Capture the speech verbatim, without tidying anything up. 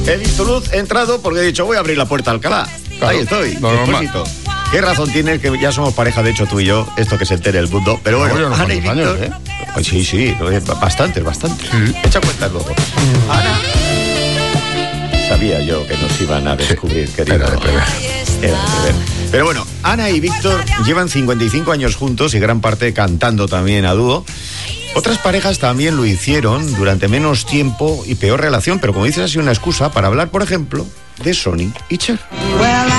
He visto luz, he entrado porque he dicho, voy a abrir la puerta a Alcalá. Claro, Ahí estoy, lo normal. despósito. ¿Qué razón tienes que ya somos pareja, de hecho, tú y yo, esto que se entere el mundo? Pero bueno, No, Ana y Víctor... años, ¿eh? Pues sí, sí, bastante, bastante. Sí. Echa cuentas luego. Ana... Sabía yo que nos iban a descubrir, Sí, querido. era de prever. Era de prever. Pero bueno, Ana y Víctor llevan cincuenta y cinco años juntos y gran parte cantando también a dúo. Otras parejas también lo hicieron durante menos tiempo y peor relación, pero como dices, ha sido una excusa para hablar, por ejemplo, de Sonny y Cher.